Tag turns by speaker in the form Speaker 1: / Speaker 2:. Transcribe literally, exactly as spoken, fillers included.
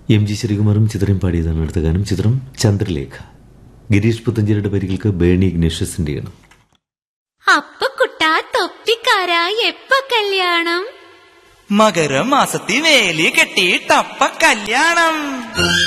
Speaker 1: M G ശ്രീകുമാറും ചിത്രയും പാടിയതാണ് അടുത്ത ഗാനം. ചിത്രം ചന്ദ്രലേഖ. ഗിരീഷ് പുത്തഞ്ചേരിയുടെ വരികൾക്ക് ബേണി ഇഗ്നേഷ്യസിന്റെയാണ്.
Speaker 2: അപ്പ കുട്ടാ തൊപ്പിക്കാരാ എപ്പ കല്യാണം?
Speaker 3: മകരമാസത്തി വേലി കെട്ടിയിട്ടപ്പ കല്യാണം.